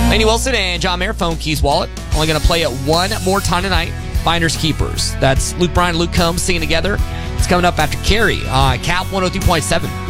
Lainey Wilson and John Mayer, Phone Keys Wallet. Only going to play it one more time tonight. Finders Keepers. That's Luke Bryan and Luke Combs singing together. It's coming up after Carrie on Cap 102.7.